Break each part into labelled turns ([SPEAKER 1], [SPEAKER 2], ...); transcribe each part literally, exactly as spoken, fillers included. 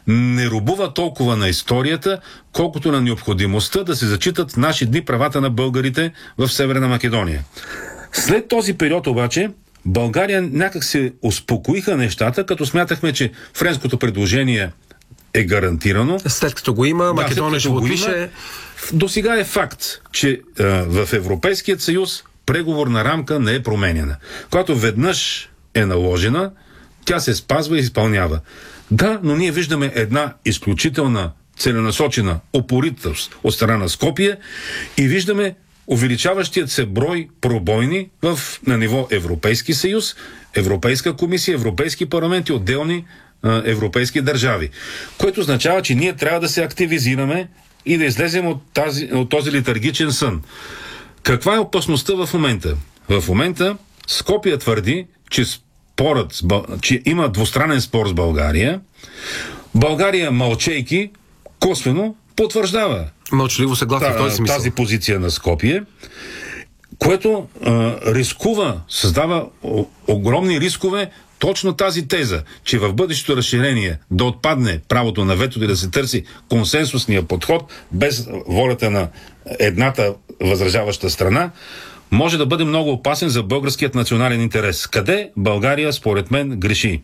[SPEAKER 1] не робува толкова на историята, колкото на необходимостта да се зачитат наши дни правата на българите в Северна Македония. След този период обаче България някак се успокоиха нещата, като смятахме, че френското предложение е гарантирано.
[SPEAKER 2] След като го има, Македония да, ще го подпише.
[SPEAKER 1] До сега е факт, че а, в Европейският съюз преговорна рамка не е променена. Когато веднъж е наложена, тя се спазва и изпълнява. Да, но ние виждаме една изключителна целенасочена упоритост от страна на Скопие и виждаме увеличаващият се брой пробойни в, на ниво Европейски съюз, Европейска комисия, Европейски парламент и отделни а, европейски държави. Което означава, че ние трябва да се активизираме и да излезем от, тази, от този литаргичен сън. Каква е опасността в момента? В момента Скопие твърди, че спорът, че има двустранен спор с България. България, мълчейки, косвено потвърждава
[SPEAKER 2] мълчаливо съгласие в този смисъл.
[SPEAKER 1] Тази позиция на Скопие, което а, рискува, създава о, огромни рискове точно тази теза, че в бъдещето разширение да отпадне правото на ветото и да се търси консенсусния подход без волята на едната възражаваща страна, може да бъде много опасен за българският национален интерес. Къде България, според мен, греши?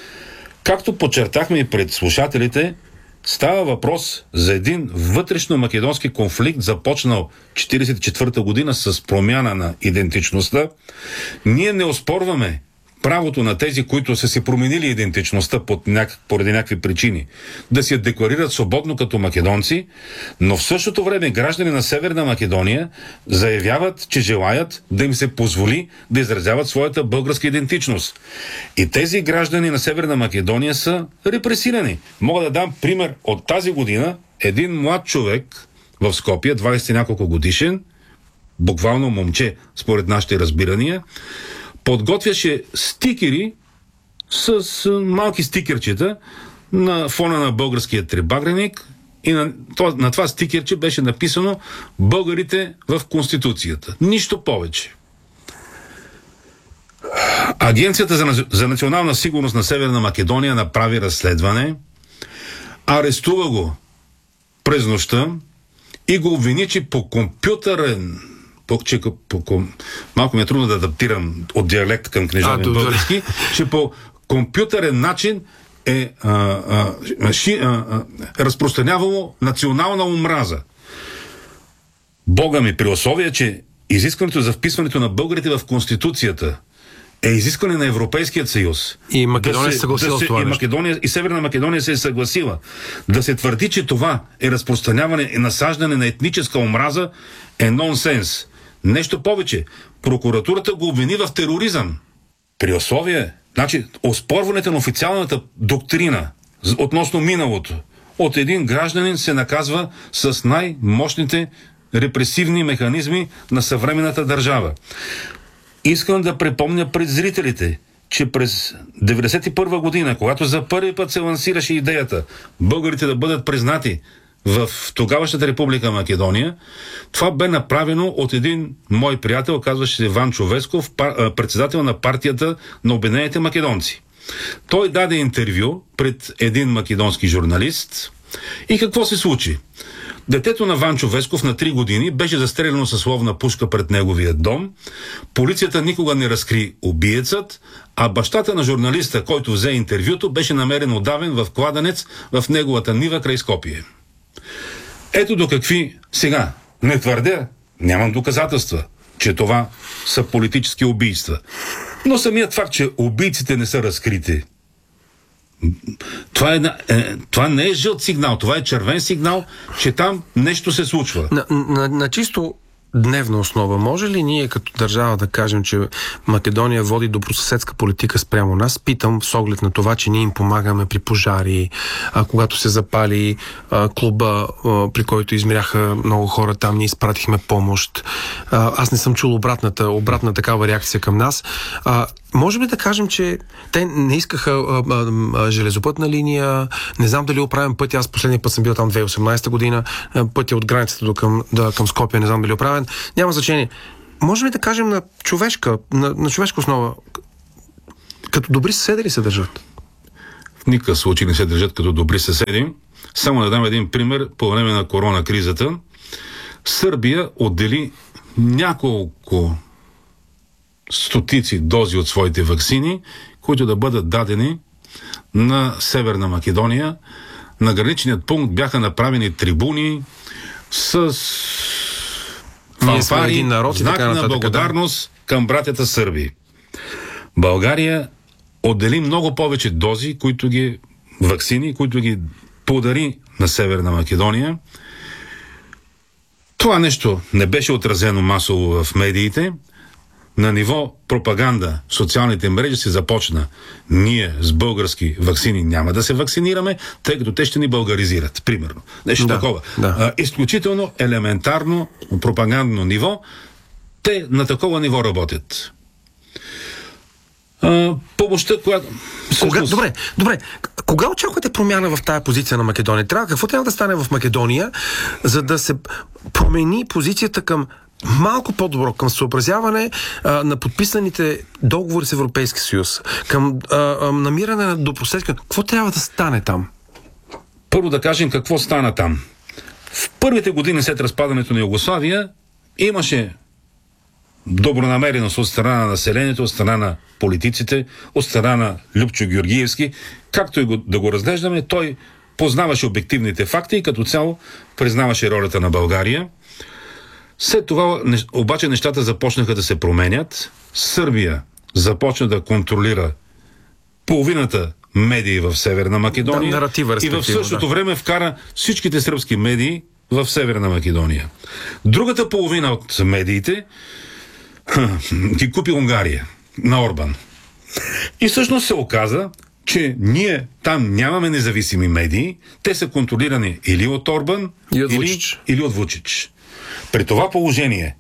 [SPEAKER 1] Както подчертахме и пред слушателите, става въпрос за един вътрешно-македонски конфликт, започнал четиридесет и четвърта година с промяна на идентичността. Ние не оспорваме правото на тези, които са си променили идентичността под няк... поради някакви причини, да се декларират свободно като македонци, но в същото време граждани на Северна Македония заявяват, че желаят да им се позволи да изразяват своята българска идентичност. И тези граждани на Северна Македония са репресирани. Мога да дам пример от тази година. Един млад човек в Скопие, двадесет и няколко годишен, буквално момче, според нашите разбирания, подготвяше стикери с малки стикерчета на фона на българския трибагреник и на, на това стикерче беше написано "Българите в Конституцията". Нищо повече. Агенцията за, за национална сигурност на Северна Македония направи разследване, арестува го през нощта и го обвини, че по компютърен По, че, по, по, малко ми е трудно да адаптирам от диалект към книжовен български, че по компютърен начин е а, а, ши, а, а, разпространявало национална омраза. Бога ми, при условие, че изискването за вписването на българите в Конституцията е изискване на Европейският съюз.
[SPEAKER 2] И Македония да се съгласила да се, с това.
[SPEAKER 1] И, Македония, и Северна Македония се е съгласила. Да се твърди, че това е разпространяване и насаждане на етническа омраза е нонсенс. Нещо повече. Прокуратурата го обвини в тероризъм. При условие, значи, оспорването на официалната доктрина относно миналото от един гражданин се наказва с най-мощните репресивни механизми на съвременната държава. Искам да припомня пред зрителите, че през деветдесет и първа година, когато за първи път се лансираше идеята българите да бъдат признати в тогавашната република Македония, това бе направено от един мой приятел, казваше се Ванчо Весков, председател на партията на Обединените македонци. Той даде интервю пред един македонски журналист и какво се случи? Детето на Ванчо Весков на три години беше застреляно със словна пушка пред неговия дом. Полицията никога не разкри убиецът, а бащата на журналиста, който взе интервюто, беше намерен удавен в кладенец в неговата нива край Скопие. Ето до какви сега не твърдя, нямам доказателства, че това са политически убийства. Но самият факт, че убийците не са разкрити, това, е, е, това не е жълт сигнал, това е червен сигнал, че там нещо се случва.
[SPEAKER 2] На, на, на чисто дневна основа, може ли ние като държава да кажем, че Македония води добросъседска политика спрямо нас? Питам с оглед на това, че ние им помагаме при пожари, а, когато се запали а, клуба, а, при който измряха много хора там, ние изпратихме помощ. А, аз не съм чул обратната, обратна такава реакция към нас. А, Можем ли да кажем, че те не искаха а, а, а, железопътна линия, не знам дали оправен пътя, аз последния път съм бил там две хиляди и осемнадесета година, пътя от границата до към, да, към Скопие, не знам дали оправен, няма значение. Можем ли да кажем на човешка, на, на човешка основа, като добри съседи ли се държат?
[SPEAKER 1] никакъв случай не се държат като добри съседи. Само да дам един пример. По време на корона кризата Сърбия отдели няколко стотици дози от своите ваксини, които да бъдат дадени на Северна Македония. На граничният пункт бяха направени трибуни с фанфари, народ, знак на нататък, благодарност към братята сърби. България отдели много повече дози, които ги ваксини, които ги подари на Северна Македония. Това нещо не беше отразено масово в медиите. На ниво пропаганда, социалните мрежи се започна. Ние с български ваксини няма да се вакцинираме, тъй като те ще ни българизират. Примерно. Нещо да, такова. Да. А, изключително елементарно пропагандно ниво. Те на такова ниво работят. А, помощта, която...
[SPEAKER 2] Кога, добре, добре. Кога очаквате промяна в тая позиция на Македония? Трябва, какво трябва да стане в Македония, за да се промени позицията към малко по-добро, към съобразяване а, на подписаните договори с Европейския съюз, към а, а, намиране на добросъседска? Какво трябва да стане там?
[SPEAKER 1] Първо да кажем какво стана там. В първите години след разпадането на Югославия имаше добронамереност от страна на населението, от страна на политиците, от страна на Любчо Георгиевски. Както и го, да го разглеждаме, той познаваше обективните факти и като цяло признаваше ролята на България. След това обаче нещата започнаха да се променят. Сърбия започна да контролира половината медии в Северна Македония, да, наратива, и в същото да. време вкара всичките сръбски медии в Северна Македония. Другата половина от медиите ги купи Унгария на Орбан. И всъщност се оказа, че ние там нямаме независими медии, те са контролирани или от Орбан,
[SPEAKER 2] от
[SPEAKER 1] или, или от Вучич. При това положение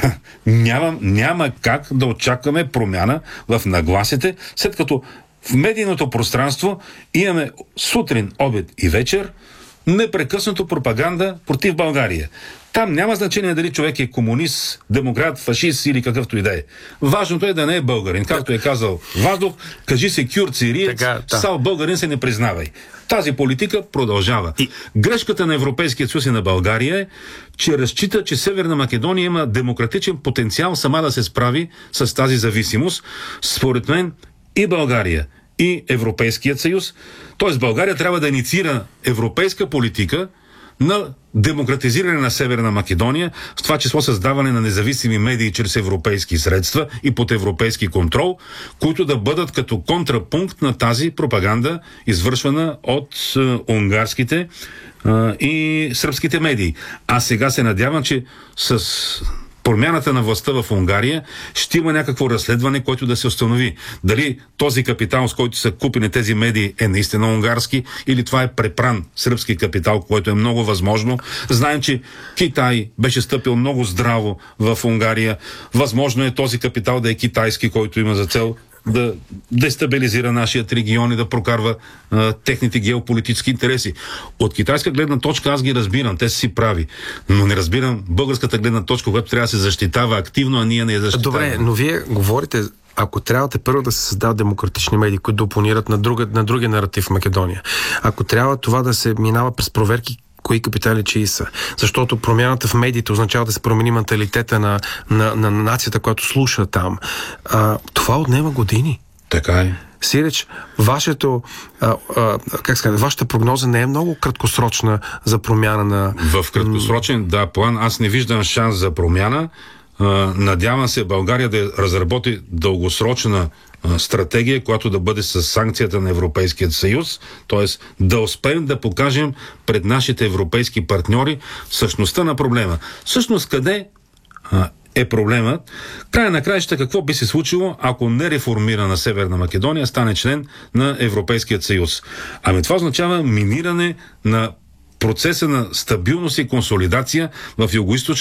[SPEAKER 1] няма, няма как да очакваме промяна в нагласите, след като в медийното пространство имаме сутрин, обед и вечер непрекъснато пропаганда против България. Там няма значение дали човек е комунист, демократ, фашист или какъвто и да е. Важното е да не е българин. Както е казал Ваздов, кажи се кюрт, сириец, да. Сал българин се не признавай. Тази политика продължава. И... Грешката на Европейския съюз и на България е, че разчита, че Северна Македония има демократичен потенциал сама да се справи с тази зависимост. Според мен и България, и Европейският съюз, т.е. България трябва да инициира европейска политика на демократизиране на Северна Македония, в това число създаване на независими медии чрез европейски средства и под европейски контрол, които да бъдат като контрапункт на тази пропаганда, извършвана от е, унгарските е, и сръбските медии. А сега се надявам, че с промяната на властта в Унгария ще има някакво разследване, което да се установи. Дали този капитал, с който са купени тези медии, е наистина унгарски, или това е препран сръбски капитал, което е много възможно. Знаем, че Китай беше стъпил много здраво в Унгария. Възможно е този капитал да е китайски, който има за цел да дестабилизира нашият регион и да прокарва а, техните геополитически интереси. От китайска гледна точка аз ги разбирам, те са си прави, но не разбирам българската гледна точка, която трябва да се защитава активно, а ние не я защитаваме.
[SPEAKER 2] Добре, но вие говорите, ако трябва те първо да се създават демократични медии, които да опонират на, друга, на другия наратив в Македония, ако трябва това да се минава през проверки кои капитали чии са. Защото промяната в медиите означава да се промени менталитета на, на, на нацията, която слуша там. А, това отнема години.
[SPEAKER 1] Така е.
[SPEAKER 2] Сиреч, вашето, а, а, как ска, вашата прогноза не е много краткосрочна за промяна на...
[SPEAKER 1] В краткосрочен, да, план аз не виждам шанс за промяна. А, надявам се България да разработи дългосрочна стратегия, която да бъде с санкцията на Европейският съюз, т.е. да успеем да покажем пред нашите европейски партньори същността на проблема. Всъщност къде а, е проблемът? Края на краища какво би се случило, ако не реформирана Северна Македония стане член на Европейският съюз? Ами това означава миниране на процеса на стабилност и консолидация в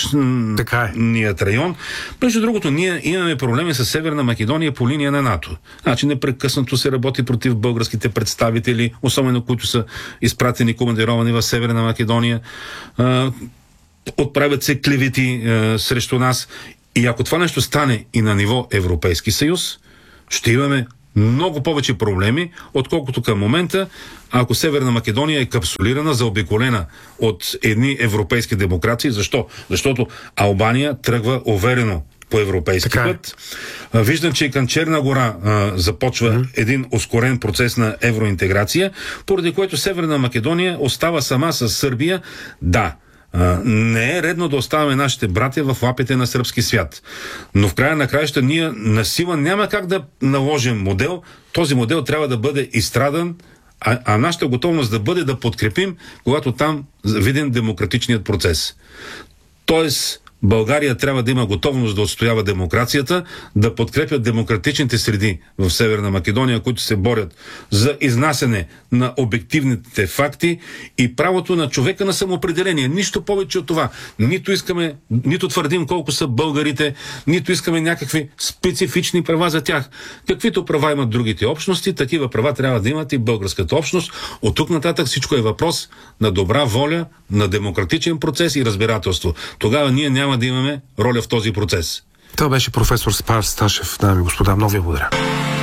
[SPEAKER 1] югоизточният район. Между другото, ние имаме проблеми с Северна Македония по линия на НАТО. Значи непрекъснато се работи против българските представители, особено които са изпратени, командировани в Северна Македония. Отправят се клевети срещу нас. И ако това нещо стане и на ниво Европейски съюз, ще имаме много повече проблеми, отколкото към момента, ако Северна Македония е капсулирана, заобиколена от едни европейски демокрации. Защо? Защото Албания тръгва уверено по европейски
[SPEAKER 2] така
[SPEAKER 1] път. Е. Виждам, че и към Черна гора а, започва mm-hmm. един ускорен процес на евроинтеграция, поради което Северна Македония остава сама с Сърбия. Да, а, не е редно да оставяме нашите братя в лапите на сръбски свят. Но в края на краища ние на сила няма как да наложим модел. Този модел трябва да бъде изстрадан, а, а нашата готовност да бъде да подкрепим, когато там видим демократичният процес. Тоест, България трябва да има готовност да отстоява демокрацията, да подкрепят демократичните среди в Северна Македония, които се борят за изнасяне на обективните факти и правото на човека на самоопределение. Нищо повече от това. Нито искаме, нито твърдим колко са българите, нито искаме някакви специфични права за тях. Каквито права имат другите общности, такива права трябва да имат и българската общност. От тук нататък всичко е въпрос на добра воля, на демократичен процес и разбирателство. Тогава ние няма да имаме роля в този процес.
[SPEAKER 2] Това беше професор Спас Сташев, дами и господа. Много ви благодаря.